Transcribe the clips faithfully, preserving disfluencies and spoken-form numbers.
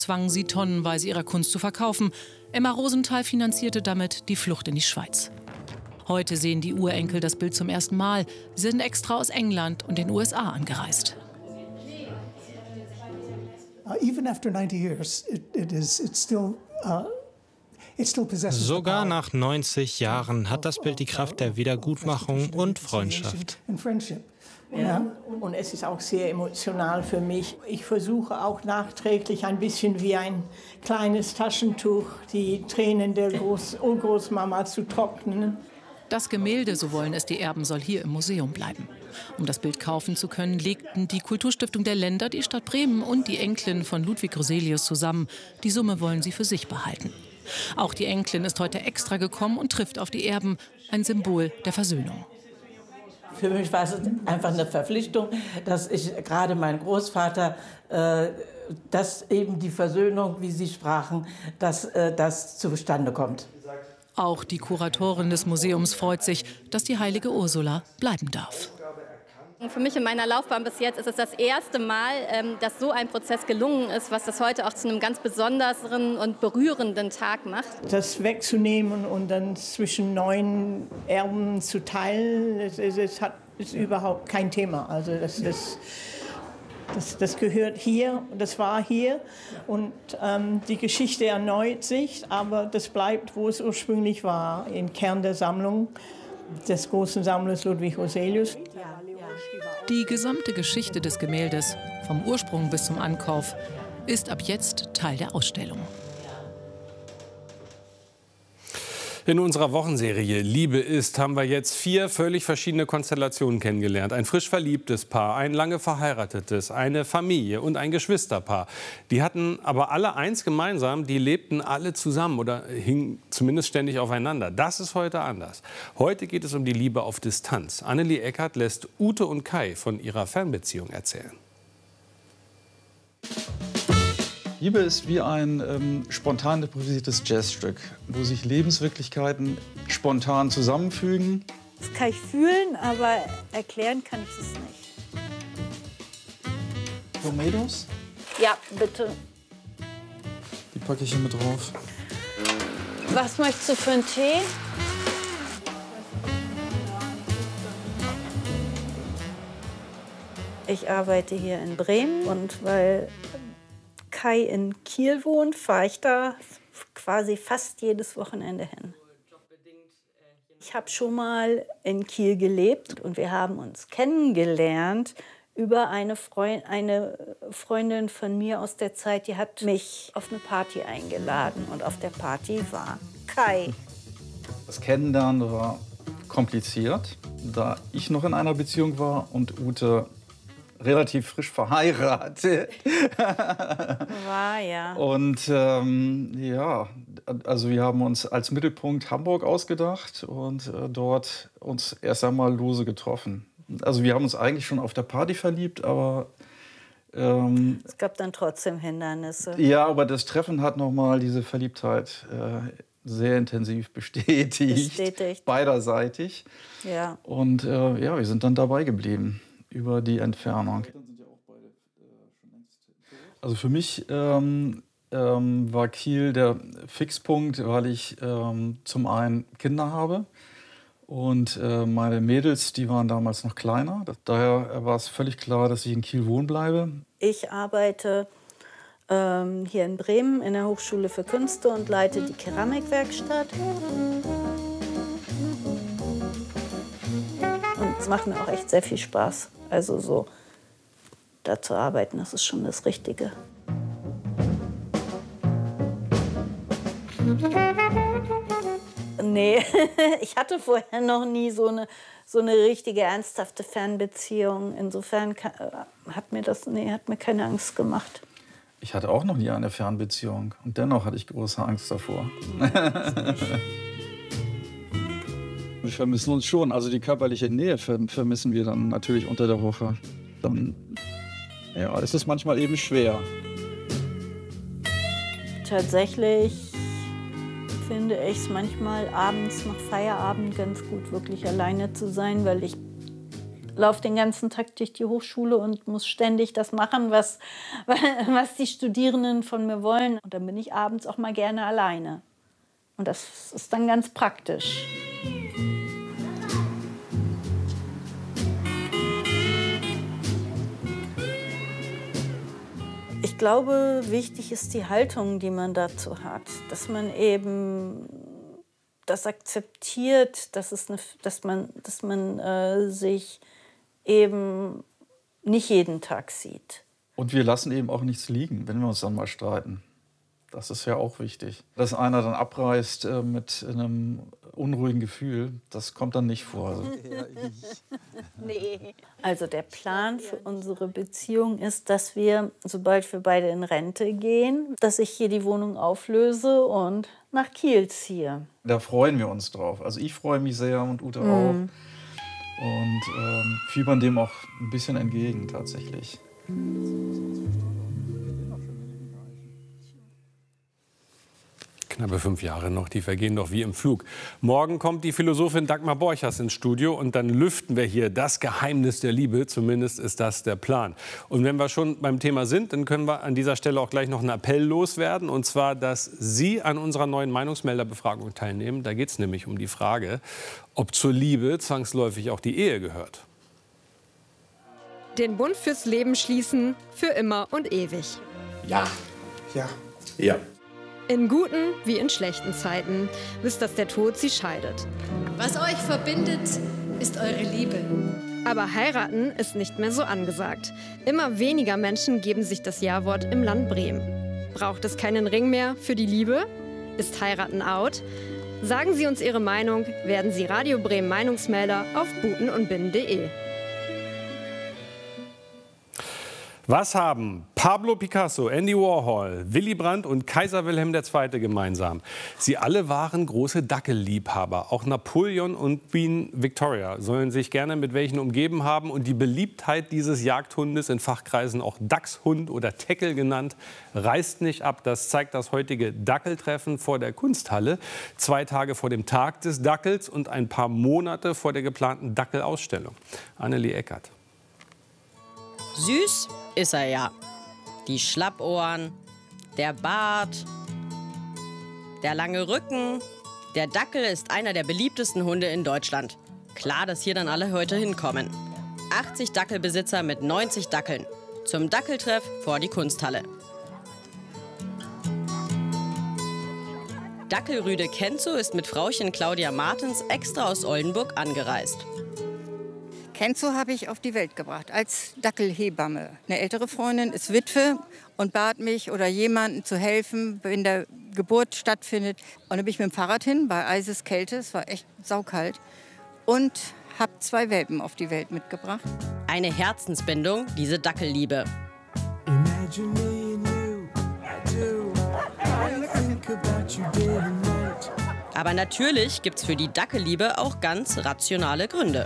zwangen sie tonnenweise ihrer Kunst zu verkaufen. Emma Rosenthal finanzierte damit die Flucht in die Schweiz. Heute sehen die Urenkel das Bild zum ersten Mal. Sie sind extra aus England und den U S A angereist. Sogar nach neunzig Jahren hat das Bild die Kraft der Wiedergutmachung und Freundschaft. Ja, und es ist auch sehr emotional für mich. Ich versuche auch nachträglich ein bisschen wie ein kleines Taschentuch die Tränen der Groß- Urgroßmama zu trocknen. Das Gemälde, so wollen es die Erben, soll hier im Museum bleiben. Um das Bild kaufen zu können, legten die Kulturstiftung der Länder, die Stadt Bremen und die Enkelin von Ludwig Roselius zusammen. Die Summe wollen sie für sich behalten. Auch die Enkelin ist heute extra gekommen und trifft auf die Erben, ein Symbol der Versöhnung. Für mich war es einfach eine Verpflichtung, dass ich gerade mein Großvater, äh, dass eben die Versöhnung, wie Sie sprachen, dass äh, das zustande kommt. Auch die Kuratorin des Museums freut sich, dass die heilige Ursula bleiben darf. Für mich in meiner Laufbahn bis jetzt ist es das erste Mal, dass so ein Prozess gelungen ist, was das heute auch zu einem ganz besonderen und berührenden Tag macht. Das wegzunehmen und dann zwischen neuen Erben zu teilen, das ist, das hat, ist überhaupt kein Thema. Also das, das, das, das gehört hier, das war hier und ähm, die Geschichte erneut sich, aber das bleibt, wo es ursprünglich war, im Kern der Sammlung des großen Sammlers Ludwig Roselius. Die gesamte Geschichte des Gemäldes, vom Ursprung bis zum Ankauf, ist ab jetzt Teil der Ausstellung. In unserer Wochenserie Liebe ist haben wir jetzt vier völlig verschiedene Konstellationen kennengelernt. Ein frisch verliebtes Paar, ein lange verheiratetes, eine Familie und ein Geschwisterpaar. Die hatten aber alle eins gemeinsam, die lebten alle zusammen oder hingen zumindest ständig aufeinander. Das ist heute anders. Heute geht es um die Liebe auf Distanz. Annelie Eckert lässt Ute und Kai von ihrer Fernbeziehung erzählen. Liebe ist wie ein ähm, spontan improvisiertes Jazzstück, wo sich Lebenswirklichkeiten spontan zusammenfügen. Das kann ich fühlen, aber erklären kann ich es nicht. Tomatoes? Ja, bitte. Die packe ich hier mit drauf. Was möchtest du für einen Tee? Ich arbeite hier in Bremen und weil Kai in Kiel wohnt, fahre ich da quasi fast jedes Wochenende hin. Ich habe schon mal in Kiel gelebt und wir haben uns kennengelernt über eine, Freund, eine Freundin von mir aus der Zeit, die hat mich auf eine Party eingeladen und auf der Party war Kai. Das Kennenlernen war kompliziert, da ich noch in einer Beziehung war und Ute relativ frisch verheiratet. War, ja. Und ähm, ja, also wir haben uns als Mittelpunkt Hamburg ausgedacht und äh, dort uns erst einmal lose getroffen. Also wir haben uns eigentlich schon auf der Party verliebt, aber ähm, es gab dann trotzdem Hindernisse. Ja, aber das Treffen hat nochmal diese Verliebtheit äh, sehr intensiv bestätigt. Bestätigt. Beiderseitig. Ja. Und äh, ja, wir sind dann dabei geblieben über die Entfernung. Also für mich ähm, ähm, war Kiel der Fixpunkt, weil ich ähm, zum einen Kinder habe und äh, meine Mädels, die waren damals noch kleiner. Daher war es völlig klar, dass ich in Kiel wohnen bleibe. Ich arbeite ähm, hier in Bremen in der Hochschule für Künste und leite die Keramikwerkstatt. Und es macht mir auch echt sehr viel Spaß. Also so, da zu arbeiten, das ist schon das Richtige. Nee, ich hatte vorher noch nie so eine, so eine richtige ernsthafte Fernbeziehung. Insofern hat mir das, nee, hat mir keine Angst gemacht. Ich hatte auch noch nie eine Fernbeziehung und dennoch hatte ich große Angst davor. Wir vermissen uns schon, also die körperliche Nähe vermissen wir dann natürlich unter der Woche. Dann ja, ist es manchmal eben schwer. Tatsächlich finde ich es manchmal abends nach Feierabend ganz gut, wirklich alleine zu sein, weil ich laufe den ganzen Tag durch die Hochschule und muss ständig das machen, was, was die Studierenden von mir wollen. Und dann bin ich abends auch mal gerne alleine. Und das ist dann ganz praktisch. Ich glaube, wichtig ist die Haltung, die man dazu hat. Dass man eben das akzeptiert, dass, es eine, dass man, dass man äh, sich eben nicht jeden Tag sieht. Und wir lassen eben auch nichts liegen, wenn wir uns dann mal streiten. Das ist ja auch wichtig. Dass einer dann abreißt äh, mit einem unruhigen Gefühl, das kommt dann nicht vor. Also. Nee. Also der Plan für unsere Beziehung ist, dass wir, sobald wir beide in Rente gehen, dass ich hier die Wohnung auflöse und nach Kiel ziehe. Da freuen wir uns drauf. Also ich freue mich sehr und Ute Mhm. auch. Und ähm, fiebern dem auch ein bisschen entgegen tatsächlich. Knappe fünf Jahre noch, die vergehen doch wie im Flug. Morgen kommt die Philosophin Dagmar Borchers ins Studio und dann lüften wir hier das Geheimnis der Liebe. Zumindest ist das der Plan. Und wenn wir schon beim Thema sind, dann können wir an dieser Stelle auch gleich noch einen Appell loswerden. Und zwar, dass Sie an unserer neuen Meinungsmelderbefragung teilnehmen. Da geht es nämlich um die Frage, ob zur Liebe zwangsläufig auch die Ehe gehört. Den Bund fürs Leben schließen, für immer und ewig. Ja. Ja. Ja. In guten wie in schlechten Zeiten, bis dass der Tod sie scheidet. Was euch verbindet, ist eure Liebe. Aber heiraten ist nicht mehr so angesagt. Immer weniger Menschen geben sich das Ja-Wort im Land Bremen. Braucht es keinen Ring mehr für die Liebe? Ist heiraten out? Sagen Sie uns Ihre Meinung, werden Sie Radio Bremen Meinungsmelder auf buten und binnen punkt de. Was haben Pablo Picasso, Andy Warhol, Willy Brandt und Kaiser Wilhelm der Zweite gemeinsam? Sie alle waren große Dackelliebhaber. Auch Napoleon und Queen Victoria sollen sich gerne mit welchen umgeben haben. Und die Beliebtheit dieses Jagdhundes, in Fachkreisen auch Dachshund oder Teckel genannt, reißt nicht ab. Das zeigt das heutige Dackeltreffen vor der Kunsthalle. Zwei Tage vor dem Tag des Dackels und ein paar Monate vor der geplanten Dackelausstellung. Annelie Eckert. Süß ist er ja. Die Schlappohren, der Bart, der lange Rücken. Der Dackel ist einer der beliebtesten Hunde in Deutschland. Klar, dass hier dann alle heute hinkommen. achtzig Dackelbesitzer mit neunzig Dackeln. Zum Dackeltreff vor die Kunsthalle. Dackelrüde Kenzo ist mit Frauchen Claudia Martens extra aus Oldenburg angereist. Kenzo habe ich auf die Welt gebracht als Dackelhebamme. Eine ältere Freundin ist Witwe und bat mich oder jemanden zu helfen, wenn der Geburt stattfindet. Und dann bin ich mit dem Fahrrad hin bei Eiseskälte, es war echt saukalt, und habe zwei Welpen auf die Welt mitgebracht. Eine Herzensbindung, diese Dackelliebe. Aber natürlich gibt's für die Dackelliebe auch ganz rationale Gründe.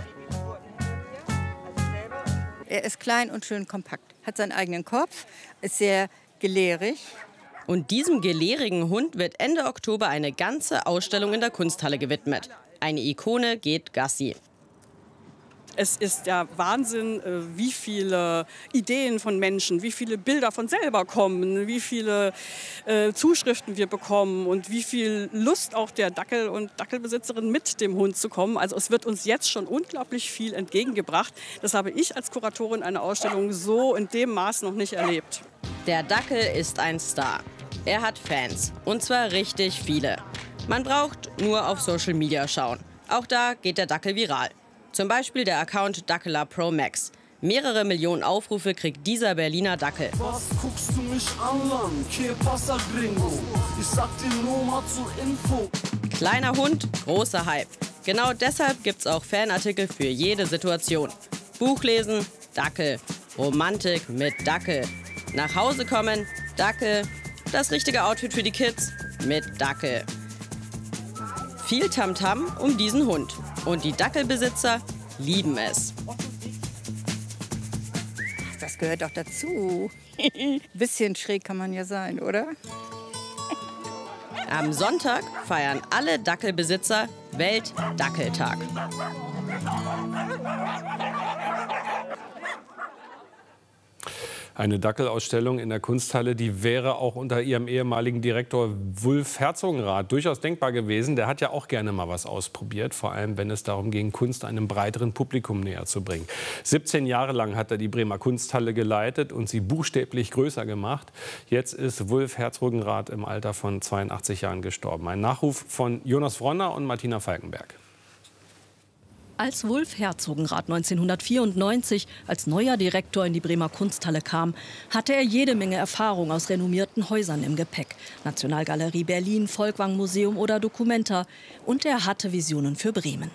Er ist klein und schön kompakt, hat seinen eigenen Kopf, ist sehr gelehrig. Und diesem gelehrigen Hund wird Ende Oktober eine ganze Ausstellung in der Kunsthalle gewidmet. Eine Ikone geht Gassi. Es ist der Wahnsinn, wie viele Ideen von Menschen, wie viele Bilder von selber kommen, wie viele äh, Zuschriften wir bekommen und wie viel Lust auch der Dackel- und Dackelbesitzerin mit dem Hund zu kommen. Also es wird uns jetzt schon unglaublich viel entgegengebracht. Das habe ich als Kuratorin einer Ausstellung so in dem Maß noch nicht erlebt. Der Dackel ist ein Star. Er hat Fans, und zwar richtig viele. Man braucht nur auf Social Media schauen. Auch da geht der Dackel viral. Zum Beispiel der Account Dackeler Pro Max. Mehrere Millionen Aufrufe kriegt dieser Berliner Dackel. Was guckst du mich an, Land? Que pasa, Gringo? Ich sag dir nur mal zur Info. Kleiner Hund, großer Hype. Genau deshalb gibt's auch Fanartikel für jede Situation. Buch lesen, Dackel. Romantik mit Dackel. Nach Hause kommen, Dackel. Das richtige Outfit für die Kids, mit Dackel. Viel Tamtam um diesen Hund. Und die Dackelbesitzer lieben es. Das gehört doch dazu. Bisschen schräg kann man ja sein, oder? Am Sonntag feiern alle Dackelbesitzer Weltdackeltag. Eine Dackelausstellung in der Kunsthalle, die wäre auch unter ihrem ehemaligen Direktor Wulf Herzogenrath durchaus denkbar gewesen. Der hat ja auch gerne mal was ausprobiert, vor allem wenn es darum ging, Kunst einem breiteren Publikum näher zu bringen. siebzehn Jahre lang hat er die Bremer Kunsthalle geleitet und sie buchstäblich größer gemacht. Jetzt ist Wulf Herzogenrath im Alter von zweiundachtzig Jahren gestorben. Ein Nachruf von Jonas Wronner und Martina Falkenberg. Als Wulf Herzogenrath neunzehnhundertvierundneunzig als neuer Direktor in die Bremer Kunsthalle kam, hatte er jede Menge Erfahrung aus renommierten Häusern im Gepäck. Nationalgalerie Berlin, Folkwang Museum oder Documenta. Und er hatte Visionen für Bremen.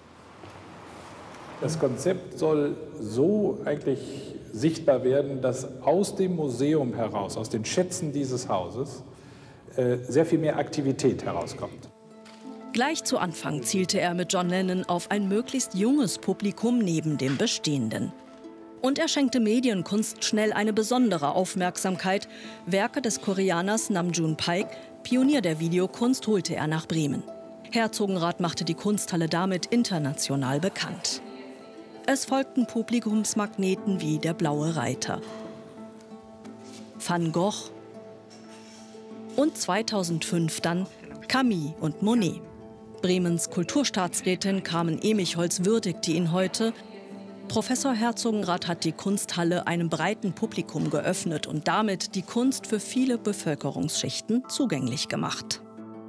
Das Konzept soll so eigentlich sichtbar werden, dass aus dem Museum heraus, aus den Schätzen dieses Hauses, äh, sehr viel mehr Aktivität herauskommt. Gleich zu Anfang zielte er mit John Lennon auf ein möglichst junges Publikum neben dem bestehenden. Und er schenkte Medienkunst schnell eine besondere Aufmerksamkeit. Werke des Koreaners Nam June Paik, Pionier der Videokunst, holte er nach Bremen. Herzogenrath machte die Kunsthalle damit international bekannt. Es folgten Publikumsmagneten wie der Blaue Reiter, Van Gogh und zweitausendfünf dann Camille und Monet. Bremens Kulturstaatsrätin Carmen Emicholz würdigte ihn heute. Professor Herzogenrath hat die Kunsthalle einem breiten Publikum geöffnet und damit die Kunst für viele Bevölkerungsschichten zugänglich gemacht.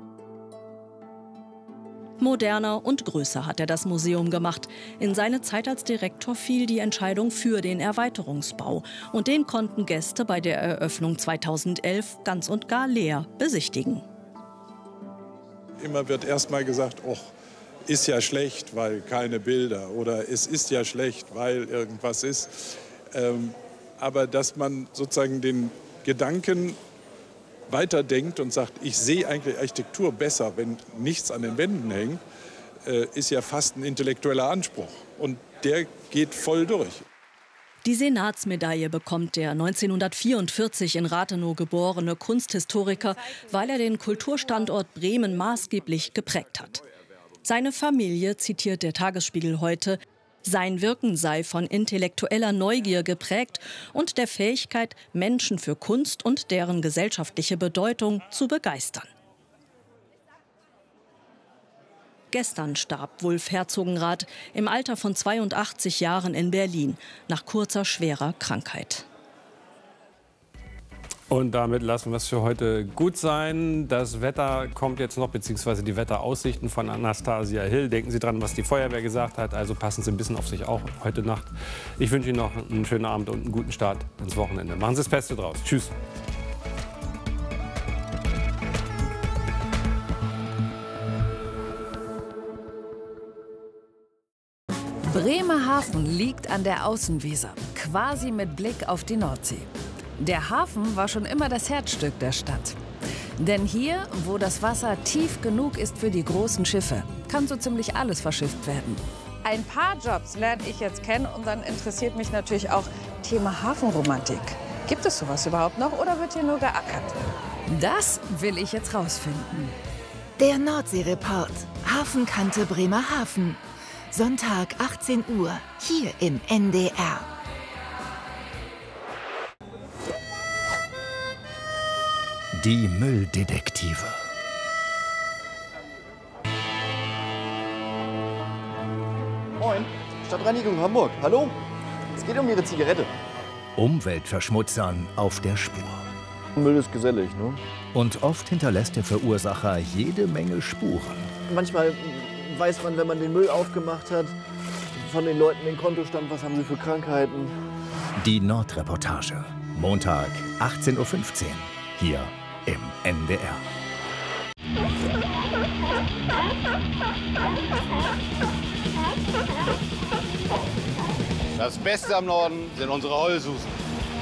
Moderner und größer hat er das Museum gemacht. In seine Zeit als Direktor fiel die Entscheidung für den Erweiterungsbau. Und den konnten Gäste bei der Eröffnung zweitausendelf ganz und gar leer besichtigen. Immer wird erst mal gesagt, oh, ist ja schlecht, weil keine Bilder. Oder es ist ja schlecht, weil irgendwas ist. Ähm, aber dass man sozusagen den Gedanken weiterdenkt und sagt, ich sehe eigentlich Architektur besser, wenn nichts an den Wänden hängt, äh, ist ja fast ein intellektueller Anspruch. Und der geht voll durch. Die Senatsmedaille bekommt der neunzehnhundertvierundvierzig in Rathenow geborene Kunsthistoriker, weil er den Kulturstandort Bremen maßgeblich geprägt hat. Seine Familie zitiert der Tagesspiegel heute: Sein Wirken sei von intellektueller Neugier geprägt und der Fähigkeit, Menschen für Kunst und deren gesellschaftliche Bedeutung zu begeistern. Gestern starb Wulf Herzogenrath im Alter von zweiundachtzig Jahren in Berlin nach kurzer, schwerer Krankheit. Und damit lassen wir es für heute gut sein. Das Wetter kommt jetzt noch, beziehungsweise die Wetteraussichten von Anastasia Hill. Denken Sie dran, was die Feuerwehr gesagt hat. Also passen Sie ein bisschen auf sich auf heute Nacht. Ich wünsche Ihnen noch einen schönen Abend und einen guten Start ins Wochenende. Machen Sie das Beste draus. Tschüss. Bremerhaven liegt an der Außenweser, quasi mit Blick auf die Nordsee. Der Hafen war schon immer das Herzstück der Stadt. Denn hier, wo das Wasser tief genug ist für die großen Schiffe, kann so ziemlich alles verschifft werden. Ein paar Jobs lerne ich jetzt kennen und dann interessiert mich natürlich auch Thema Hafenromantik. Gibt es sowas überhaupt noch oder wird hier nur geackert? Das will ich jetzt rausfinden. Der Nordsee-Report. Hafenkante Bremerhaven. Sonntag achtzehn Uhr, hier im N D R. Die Mülldetektive. Moin, Stadtreinigung Hamburg. Hallo? Es geht um Ihre Zigarette. Umweltverschmutzern auf der Spur. Müll ist gesellig, ne? Und oft hinterlässt der Verursacher jede Menge Spuren. Manchmal weiß man, wenn man den Müll aufgemacht hat, von den Leuten den Kontostand, was haben sie für Krankheiten. Die Nordreportage. Montag, achtzehn Uhr fünfzehn. Hier im N D R. Das Beste am Norden sind unsere Heulsusen.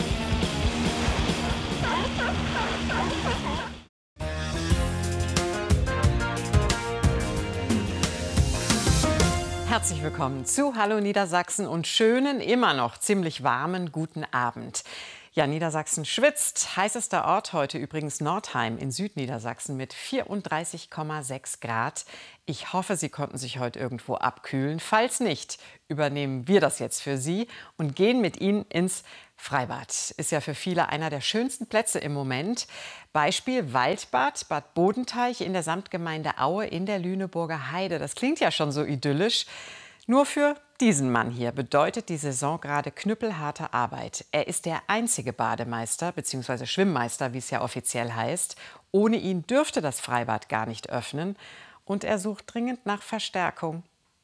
Herzlich willkommen zu Hallo Niedersachsen und schönen, immer noch ziemlich warmen guten Abend. Ja, Niedersachsen schwitzt. Heißester Ort heute übrigens Nordheim in Südniedersachsen mit vierunddreißig Komma sechs Grad. Ich hoffe, Sie konnten sich heute irgendwo abkühlen. Falls nicht, übernehmen wir das jetzt für Sie und gehen mit Ihnen ins Freibad. Ist ja für viele einer der schönsten Plätze im Moment. Beispiel Waldbad Bad Bodenteich in der Samtgemeinde Aue in der Lüneburger Heide. Das klingt ja schon so idyllisch. Nur für diesen Mann hier bedeutet die Saison gerade knüppelharte Arbeit. Er ist der einzige Bademeister bzw. Schwimmmeister, wie es ja offiziell heißt. Ohne ihn dürfte das Freibad gar nicht öffnen. Und er sucht dringend nach Verstärkung.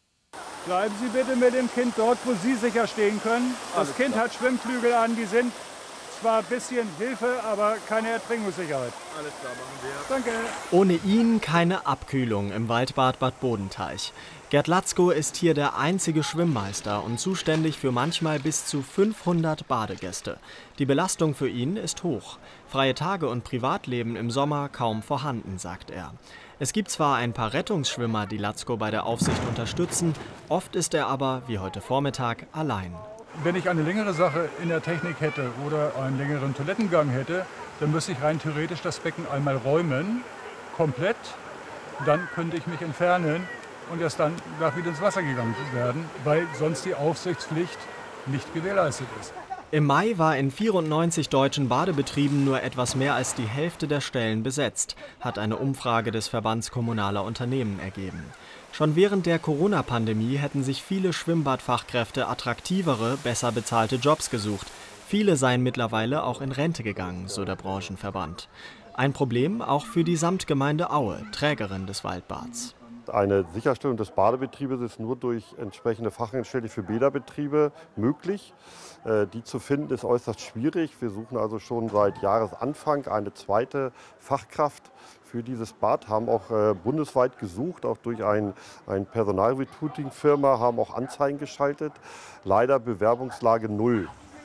Bleiben Sie bitte mit dem Kind dort, wo Sie sicher stehen können. Das Alles Kind klar. hat Schwimmflügel an, die sind zwar ein bisschen Hilfe, aber keine Ertrinkungssicherheit. Alles klar, machen wir. Danke. Ohne ihn keine Abkühlung im Waldbad Bad Bodenteich. Gerd Latzko ist hier der einzige Schwimmmeister und zuständig für manchmal bis zu fünfhundert Badegäste. Die Belastung für ihn ist hoch. Freie Tage und Privatleben im Sommer kaum vorhanden, sagt er. Es gibt zwar ein paar Rettungsschwimmer, die Latzko bei der Aufsicht unterstützen, oft ist er aber, wie heute Vormittag, allein. Wenn ich eine längere Sache in der Technik hätte oder einen längeren Toilettengang hätte, dann müsste ich rein theoretisch das Becken einmal räumen, komplett. Dann könnte ich mich entfernen und erst dann darf wieder ins Wasser gegangen werden, weil sonst die Aufsichtspflicht nicht gewährleistet ist. Im Mai war in vierundneunzig deutschen Badebetrieben nur etwas mehr als die Hälfte der Stellen besetzt, hat eine Umfrage des Verbands Kommunaler Unternehmen ergeben. Schon während der Corona-Pandemie hätten sich viele Schwimmbadfachkräfte attraktivere, besser bezahlte Jobs gesucht. Viele seien mittlerweile auch in Rente gegangen, so der Branchenverband. Ein Problem auch für die Samtgemeinde Aue, Trägerin des Waldbads. Eine Sicherstellung des Badebetriebes ist nur durch entsprechende Fachangestellte für Bäderbetriebe möglich. Die zu finden ist äußerst schwierig. Wir suchen also schon seit Jahresanfang eine zweite Fachkraft für dieses Bad, haben auch äh, bundesweit gesucht, auch durch ein, ein Personalrecruiting-Firma, haben auch Anzeigen geschaltet. Leider Bewerbungslage null.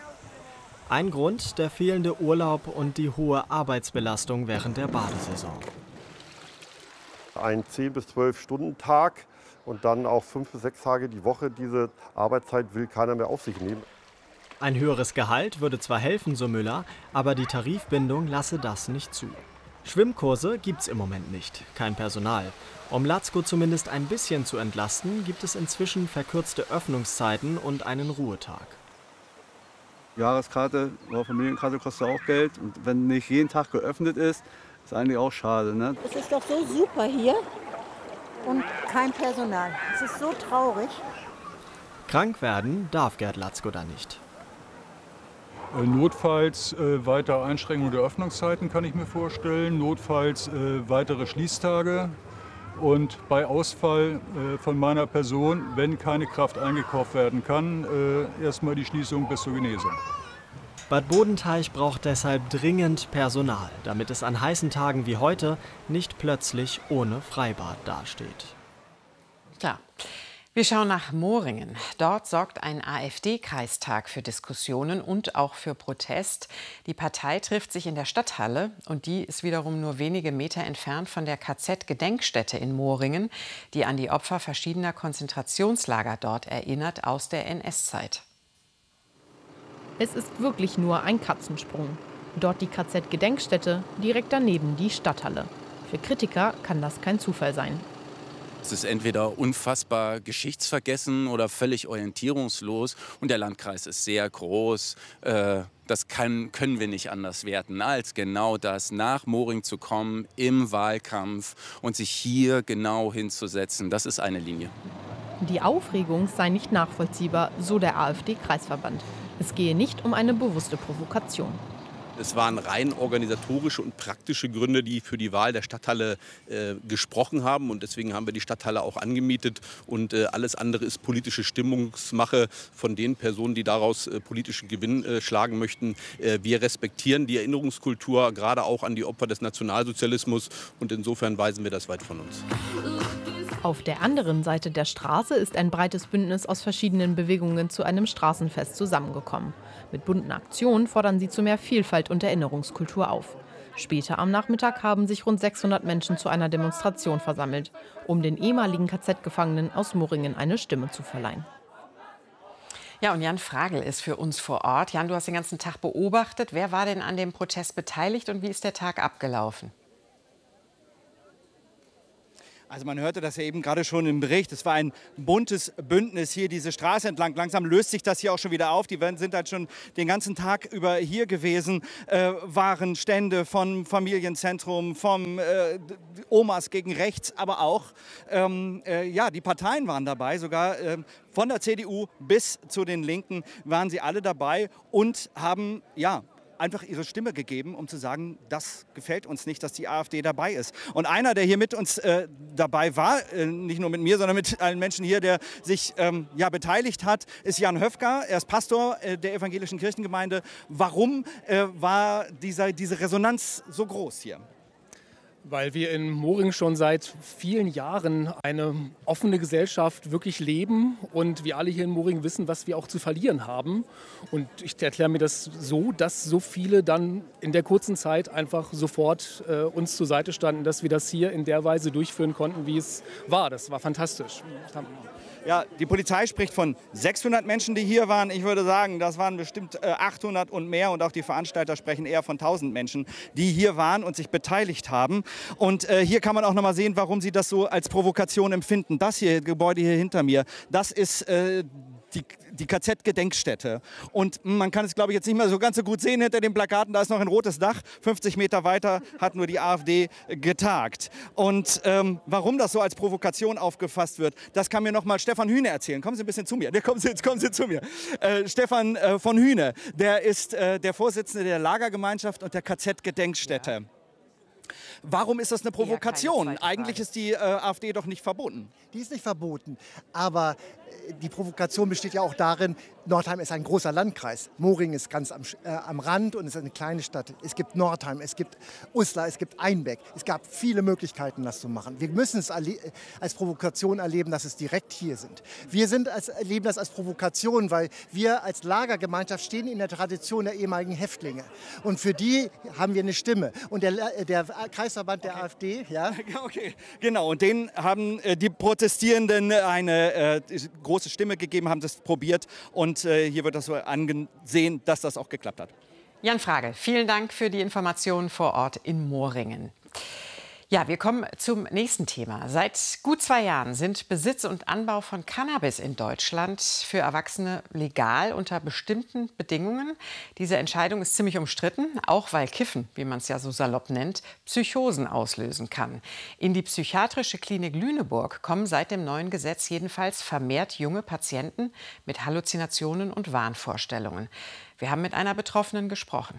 Ein Grund, der fehlende Urlaub und die hohe Arbeitsbelastung während der Badesaison. Ein zehn bis zwölf Stunden Tag und dann auch fünf bis sechs Tage die Woche. Diese Arbeitszeit will keiner mehr auf sich nehmen. Ein höheres Gehalt würde zwar helfen, so Müller, aber die Tarifbindung lasse das nicht zu. Schwimmkurse gibt's im Moment nicht, kein Personal. Um Latzko zumindest ein bisschen zu entlasten, gibt es inzwischen verkürzte Öffnungszeiten und einen Ruhetag. Jahreskarte oder Familienkarte kostet auch Geld. Und wenn nicht jeden Tag geöffnet ist, ist eigentlich auch schade. Ne? Es ist doch so super hier und kein Personal. Es ist so traurig. Krank werden darf Gerd Latzko da nicht. Notfalls äh, weitere Einschränkungen der Öffnungszeiten kann ich mir vorstellen, notfalls äh, weitere Schließtage und bei Ausfall äh, von meiner Person, wenn keine Kraft eingekauft werden kann, äh, erstmal die Schließung bis zur Genesung. Bad Bodenteich braucht deshalb dringend Personal, damit es an heißen Tagen wie heute nicht plötzlich ohne Freibad dasteht. Klar. Wir schauen nach Moringen. Dort sorgt ein AfD-Kreistag für Diskussionen und auch für Protest. Die Partei trifft sich in der Stadthalle und die ist wiederum nur wenige Meter entfernt von der K Z-Gedenkstätte in Moringen, die an die Opfer verschiedener Konzentrationslager dort erinnert aus der N S-Zeit. Es ist wirklich nur ein Katzensprung. Dort die K Z-Gedenkstätte, direkt daneben die Stadthalle. Für Kritiker kann das kein Zufall sein. Es ist entweder unfassbar geschichtsvergessen oder völlig orientierungslos. Und der Landkreis ist sehr groß. Das kann, können wir nicht anders werten, als genau das, nach Moringen zu kommen im Wahlkampf und sich hier genau hinzusetzen. Das ist eine Linie. Die Aufregung sei nicht nachvollziehbar, so der AfD-Kreisverband. Es gehe nicht um eine bewusste Provokation. Es waren rein organisatorische und praktische Gründe, die für die Wahl der Stadthalle äh, gesprochen haben. Und deswegen haben wir die Stadthalle auch angemietet. Und äh, alles andere ist politische Stimmungsmache von den Personen, die daraus äh, politischen Gewinn äh, schlagen möchten. Äh, wir respektieren die Erinnerungskultur, gerade auch an die Opfer des Nationalsozialismus. Und insofern weisen wir das weit von uns. Auf der anderen Seite der Straße ist ein breites Bündnis aus verschiedenen Bewegungen zu einem Straßenfest zusammengekommen. Mit bunten Aktionen fordern sie zu mehr Vielfalt und Erinnerungskultur auf. Später am Nachmittag haben sich rund sechshundert Menschen zu einer Demonstration versammelt, um den ehemaligen K Z-Gefangenen aus Moringen eine Stimme zu verleihen. Ja, und Jan Fragel ist für uns vor Ort. Jan, du hast den ganzen Tag beobachtet. Wer war denn an dem Protest beteiligt und wie ist der Tag abgelaufen? Also man hörte das ja eben gerade schon im Bericht. Es war ein buntes Bündnis hier diese Straße entlang. Langsam löst sich das hier auch schon wieder auf. Die sind halt schon den ganzen Tag über hier gewesen. Äh, waren Stände vom Familienzentrum, vom äh, Omas gegen Rechts, aber auch ähm, äh, ja, die Parteien waren dabei. Sogar äh, von der C D U bis zu den Linken waren sie alle dabei und haben ja einfach ihre Stimme gegeben, um zu sagen, das gefällt uns nicht, dass die AfD dabei ist. Und einer, der hier mit uns äh, dabei war, äh, nicht nur mit mir, sondern mit allen Menschen hier, der sich ähm, ja, beteiligt hat, ist Jan Höfker. Er ist Pastor äh, der evangelischen Kirchengemeinde. Warum äh, war dieser, diese Resonanz so groß hier? Weil wir in Moring schon seit vielen Jahren eine offene Gesellschaft wirklich leben und wir alle hier in Moring wissen, was wir auch zu verlieren haben. Und ich erkläre mir das so, dass so viele dann in der kurzen Zeit einfach sofort äh, uns zur Seite standen, dass wir das hier in der Weise durchführen konnten, wie es war. Das war fantastisch. Ja, die Polizei spricht von sechshundert Menschen, die hier waren. Ich würde sagen, das waren bestimmt äh, achthundert und mehr. Und auch die Veranstalter sprechen eher von tausend Menschen, die hier waren und sich beteiligt haben. Und äh, hier kann man auch noch mal sehen, warum sie das so als Provokation empfinden. Das hier, das Gebäude hier hinter mir, das ist äh, die, die K Z-Gedenkstätte. Und mh, man kann es, glaube ich, jetzt nicht mehr so ganz so gut sehen hinter den Plakaten. Da ist noch ein rotes Dach. fünfzig Meter weiter hat nur die AfD getagt. Und ähm, warum das so als Provokation aufgefasst wird, das kann mir noch mal Stefan Hühne erzählen. Kommen Sie ein bisschen zu mir. Kommen Sie, kommen Sie zu mir. Äh, Stefan äh, von Hühne, der ist äh, der Vorsitzende der Lagergemeinschaft und der K Z-Gedenkstätte. Ja. Warum ist das eine Provokation? Ja, eigentlich ist die äh, AfD doch nicht verboten. Die ist nicht verboten, aber äh, die Provokation besteht ja auch darin, Nordheim ist ein großer Landkreis. Moring ist ganz am, äh, am Rand und ist eine kleine Stadt. Es gibt Nordheim, es gibt Uslar, es gibt Einbeck. Es gab viele Möglichkeiten, das zu machen. Wir müssen es als Provokation erleben, dass es direkt hier sind. Wir sind als, erleben das als Provokation, weil wir als Lagergemeinschaft stehen in der Tradition der ehemaligen Häftlinge. Und für die haben wir eine Stimme. Und der, der Kreisverband der okay. AfD, ja. Okay, genau. Und denen haben äh, die Protestierenden eine äh, große Stimme gegeben, haben das probiert. Und äh, hier wird das so angesehen, dass das auch geklappt hat. Jan Fragel, vielen Dank für die Informationen vor Ort in Moringen. Ja, wir kommen zum nächsten Thema. Seit gut zwei Jahren sind Besitz und Anbau von Cannabis in Deutschland für Erwachsene legal unter bestimmten Bedingungen. Diese Entscheidung ist ziemlich umstritten, auch weil Kiffen, wie man es ja so salopp nennt, Psychosen auslösen kann. In die psychiatrische Klinik Lüneburg kommen seit dem neuen Gesetz jedenfalls vermehrt junge Patienten mit Halluzinationen und Wahnvorstellungen. Wir haben mit einer Betroffenen gesprochen.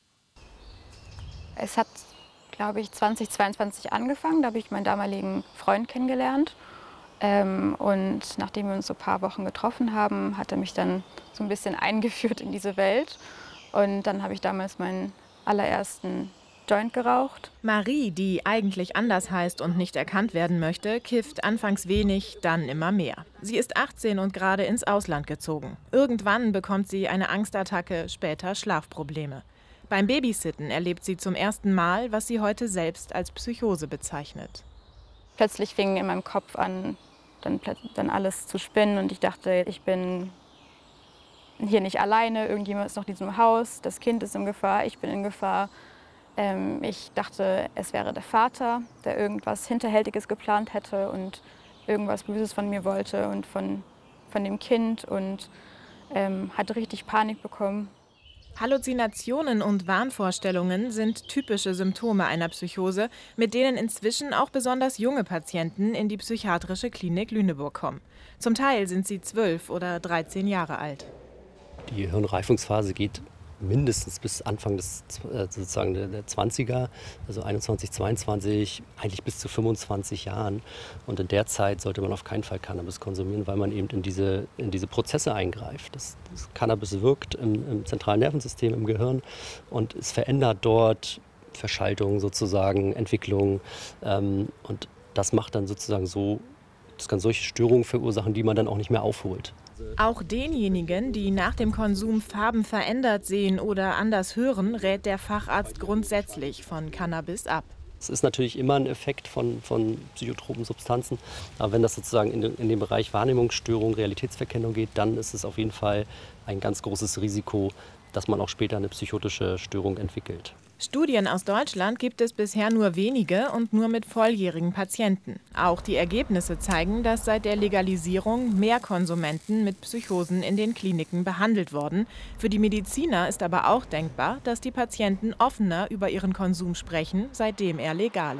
Es hat glaube ich, zweitausendzweiundzwanzig angefangen. Da habe ich meinen damaligen Freund kennengelernt. Ähm, und nachdem wir uns so ein paar Wochen getroffen haben, hat er mich dann so ein bisschen eingeführt in diese Welt. Und dann habe ich damals meinen allerersten Joint geraucht. Marie, die eigentlich anders heißt und nicht erkannt werden möchte, kifft anfangs wenig, dann immer mehr. Sie ist achtzehn und gerade ins Ausland gezogen. Irgendwann bekommt sie eine Angstattacke, später Schlafprobleme. Beim Babysitten erlebt sie zum ersten Mal, was sie heute selbst als Psychose bezeichnet. Plötzlich fing in meinem Kopf an, dann, dann alles zu spinnen und ich dachte, ich bin hier nicht alleine, irgendjemand ist noch in diesem Haus, das Kind ist in Gefahr, ich bin in Gefahr. Ähm, ich dachte, es wäre der Vater, der irgendwas Hinterhältiges geplant hätte und irgendwas Böses von mir wollte und von, von dem Kind und ähm, hatte richtig Panik bekommen. Halluzinationen und Wahnvorstellungen sind typische Symptome einer Psychose, mit denen inzwischen auch besonders junge Patienten in die psychiatrische Klinik Lüneburg kommen. Zum Teil sind sie zwölf oder dreizehn Jahre alt. Die Hirnreifungsphase geht mindestens bis Anfang des sozusagen der zwanziger, also einundzwanzig, zweiundzwanzig, eigentlich bis zu fünfundzwanzig Jahren. Und in der Zeit sollte man auf keinen Fall Cannabis konsumieren, weil man eben in diese, in diese Prozesse eingreift. Das, das Cannabis wirkt im, im zentralen Nervensystem, im Gehirn und es verändert dort Verschaltung sozusagen, Entwicklung. Ähm, und das macht dann sozusagen so, das kann solche Störungen verursachen, die man dann auch nicht mehr aufholt. Auch denjenigen, die nach dem Konsum Farben verändert sehen oder anders hören, rät der Facharzt grundsätzlich von Cannabis ab. Es ist natürlich immer ein Effekt von, von psychotropen Substanzen, aber wenn das sozusagen in den, in den Bereich Wahrnehmungsstörung, Realitätsverkennung geht, dann ist es auf jeden Fall ein ganz großes Risiko, dass man auch später eine psychotische Störung entwickelt. Studien aus Deutschland gibt es bisher nur wenige und nur mit volljährigen Patienten. Auch die Ergebnisse zeigen, dass seit der Legalisierung mehr Konsumenten mit Psychosen in den Kliniken behandelt wurden. Für die Mediziner ist aber auch denkbar, dass die Patienten offener über ihren Konsum sprechen, seitdem er legal ist.